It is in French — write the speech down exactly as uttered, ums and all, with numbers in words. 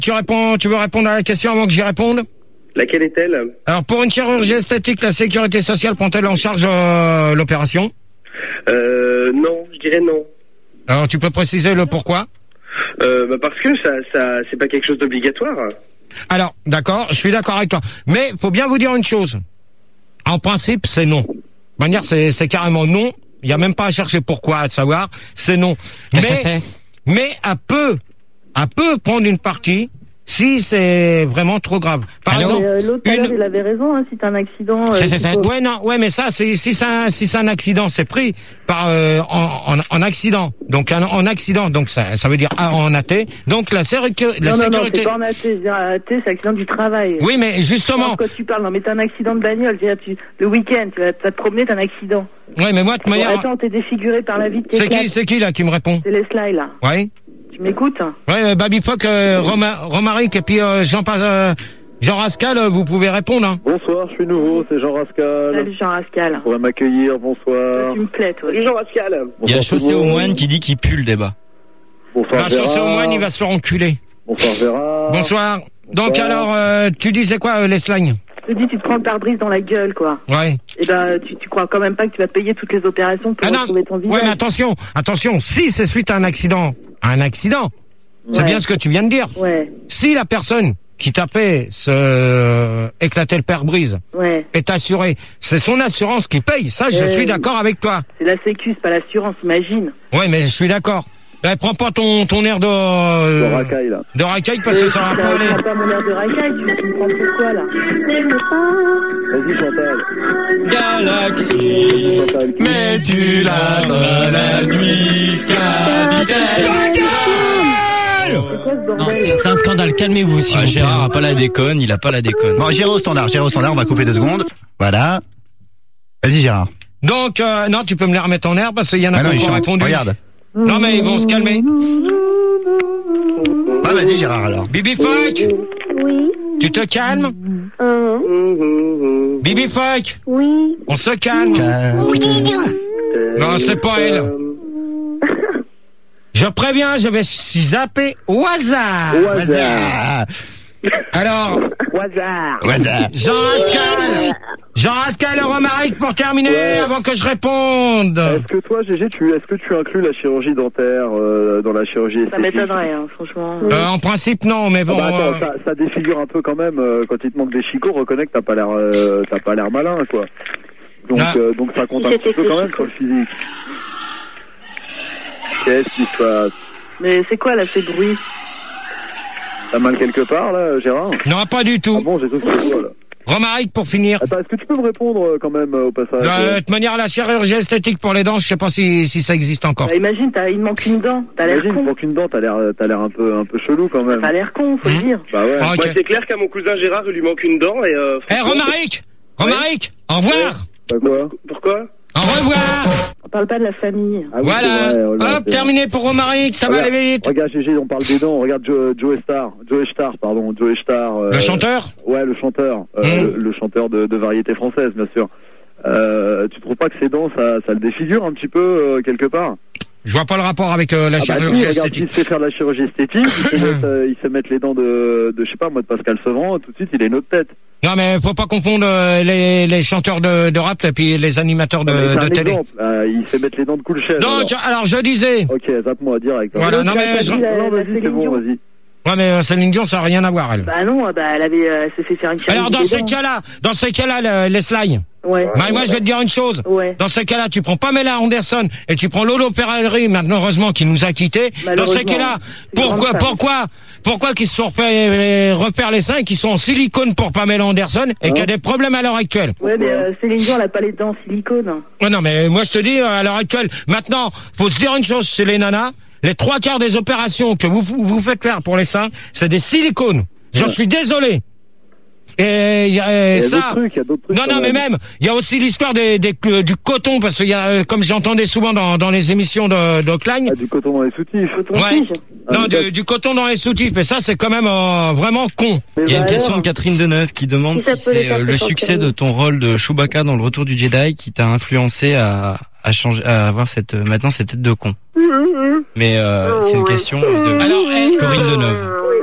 Tu réponds, tu veux répondre à la question avant que j'y réponde? Laquelle est-elle? Alors, pour une chirurgie esthétique, la sécurité sociale prend-elle en charge euh, l'opération? Euh, non, je dirais non. Alors, tu peux préciser le pourquoi? Euh, bah parce que ça, ça, c'est pas quelque chose d'obligatoire. Alors, d'accord, je suis d'accord avec toi. Mais, faut bien vous dire une chose. En principe, c'est non. De manière, c'est, c'est carrément non. Il y a même pas à chercher pourquoi, à savoir. C'est non. Qu'est-ce mais, que c'est? Mais, à peu, à peu prendre une partie, si c'est vraiment trop grave. Par Allô? exemple, Euh, L'autre, tout à une... l'heure, il avait raison, hein, si t'as un accident... euh, C'est, c'est, tu c'est. peux- Ouais, non, ouais, mais ça, c'est, si c'est un, si c'est un accident, c'est pris par, euh, en, en, en accident. Donc, en, en accident. Donc, ça, ça veut dire ah, en A T. Donc, la, sécu- la Non, non, non, sécurité. c'est pas en A T, je veux dire, A T, c'est accident du travail. Oui, mais justement. De quoi tu parles? Non, mais t'as un accident de bagnole, je veux dire, tu, le week-end, tu vas, tu vas te promener, t'as un accident. Ouais, mais moi, de Bon, manière. attends, t'es défiguré par la vie de tes C'est qui, claques. c'est qui, là, qui me répond? C'est Leslie, là. Ouais. Tu m'écoutes? Ouais, euh, Baby Fock, euh, Roma, Romaric et puis euh, Jean, euh, Jean Rascal, euh, vous pouvez répondre. Hein. Bonsoir, je suis nouveau, c'est Jean Rascal. Salut Jean Rascal. On va m'accueillir, bonsoir. Tu me plais, toi. Salut Jean Pascal. Il y a Bonsoir, Chaussé tout le au monde. moine qui dit qu'il pue le débat. Bonsoir, La Gérard. chaussée au moine, il va se faire enculer. Bonsoir, Gérard. Bonsoir. Donc Bonsoir. alors, euh, tu disais quoi, euh, Leslie? Je te dis, tu te prends le pare-brise dans la gueule, quoi. Ouais. Et ben, tu, tu crois quand même pas que tu vas payer toutes les opérations pour Ah non. retrouver ton visage. Ouais, mais attention, attention. Si c'est suite à un accident, un accident, c'est Ouais. bien ce que tu viens de dire. Ouais, Si la personne qui t'a fait se éclater le pare-brise ouais. est assurée, c'est son assurance qui paye. Ça, je Euh, suis d'accord avec toi. C'est la sécu, c'est pas l'assurance, imagine. Ouais, mais je suis d'accord. Eh, prends pas ton, ton air de, Le euh, racaille, là. de racaille parce que ça va pas aller. C'est pas mon air de racaille, tu, tu me prends pour quoi, là? Vas-y, Chantal. Galaxie, Chantal. mais tu l'as la nuit, capitaine. C'est quoi ce Non, bordel? c'est c'est un scandale. Calmez-vous, s'il Ah, vous plaît. Gérard a pas la déconne, il a pas la déconne. Bon, j'irai au standard, j'irai au standard, on va couper deux secondes. Voilà. Vas-y, Gérard. Donc, euh, non, tu peux me les remettre en air parce qu'il y en a Ah non, qui il ont chante. répondu. Regarde. Non, mais ils vont se calmer. Ah, vas-y, Gérard, alors. Bibi Fock, Oui. tu te calmes? Euh, Bibi Fock, oui. on se calme. Non, c'est pas elle. Je préviens, je vais zapper au hasard. Au hasard. Alors, Au hasard. Au hasard. Jean Rascal, Jean Rascal et Romaric pour terminer Ouais. avant que je réponde. Est-ce que toi, Gégé, tu, est-ce que tu inclus la chirurgie dentaire euh, dans la chirurgie Ça esthétique? m'étonnerait, hein, franchement. Euh, en principe, non, mais Ah bon. bah attends, euh, ça, ça défigure un peu quand même. euh, quand il te manque des chicots, reconnais que t'as pas l'air, euh, t'as pas l'air malin, quoi. Donc, Ah. euh, donc ça compte un C'était petit peu que quand des même sur le physique. Qu'est-ce qui se passe? Mais c'est quoi, là, ces bruits? T'as mal quelque part, là, Gérard? non, pas du Ah tout. bon, j'ai tout ce que je vois, là. Romaric pour finir. Attends, est-ce que tu peux me répondre euh, quand même euh, au passage? Euh, de toute manière, la chirurgie esthétique pour les dents, je sais pas si, si ça existe encore. Bah, imagine, t'as, il te manque une dent. T'as l'air Imagine, con. pour qu'une dent, t'as l'air, t'as l'air un peu, un peu chelou quand même. T'as l'air con, faut Mmh. le dire. Bah ouais. Ah, ok. Moi, c'est clair qu'à mon cousin Gérard, il lui manque une dent et euh, Eh, franchement, Romaric, Romaric, au revoir. Bah quoi? Pourquoi? Au revoir. On parle pas de la famille. Ah oui, Voilà. c'est vrai, oh là, Hop, c'est- terminé pour Romaric, ça va Regarde, aller vite. Regarde, Gégé, on parle des dents. Regarde Joe, Joe Star. Joe Star, pardon. Joe Star. euh, Le chanteur? Ouais, le chanteur. Euh, Mmh. le, le chanteur de, de variété française, bien sûr. Euh, tu trouves pas que ses dents, ça, ça le défigure un petit peu, euh, quelque part? Je vois pas le rapport avec euh, la Ah bah, chirurgie si, regarde, esthétique. s'il sait faire de la chirurgie esthétique, il sait mettre, euh, il sait mettre les dents de, de, je sais pas, moi, de Pascal Sevran, tout de suite, il a une autre tête. Non, mais faut pas confondre euh, les, les chanteurs de, de rap et puis les animateurs de, Non, mais c'est de un télé. exemple. Euh, il sait mettre les dents de cool chef. Donc, alors, je disais. Ok, zappe-moi direct. Voilà, non, mais T'as je- dit la- Non, la vas-y, c'est Céline bon, Dion. vas-y. Ouais, mais euh, Céline Dion, ça n'a rien à voir, elle. Bah non, bah elle avait, euh, elle s'est fait faire une chirurgie Alors, dans des ces dents. cas-là, dans ces cas-là, le- Leslie. Ouais. Bah, moi, je vais te dire une chose. Ouais. Dans ces cas-là, tu prends Pamela Anderson et tu prends Lolo Ferrari, maintenant, heureusement, qui nous a quittés. Dans ces Malheureusement. cas-là, C'est pourquoi, grande femme. pourquoi, pourquoi qu'ils se sont refait, refaire les seins et qu'ils sont en silicone pour Pamela Anderson et qu'il y a des problèmes à l'heure actuelle? Ouais, mais euh, Céline Dion, elle a pas les dents en silicone. Ouais, non, mais moi, je te dis, euh, à l'heure actuelle, maintenant, faut se dire une chose chez les nanas. Les trois quarts des opérations que vous, vous faites faire pour les seins, c'est des silicones. J'en suis désolé. Et, y a, euh, Il y a ça. d'autres trucs, il y a d'autres trucs. Non, quand non, mais même. même, il y a aussi l'histoire des, des, euh, du coton, parce qu'il y a, euh, comme j'entendais souvent dans, dans les émissions de, de Klein, Ah, du coton dans les soutifs. Ton Ouais. tige. Ah, non, mais du, du coton dans les soutifs, et ça, c'est quand même euh, vraiment con. Mais Il y a une bah question alors. de Catherine Deneuve qui demande Si ça si peut les c'est faire, euh, c'est le pas succès terrible. de ton rôle de Chewbacca dans le Retour du Jedi qui t'a influencé à, à changer, à avoir cette euh, maintenant cette tête de con. Mais euh, c'est une question de Alors, eh, Corinne Deneuve.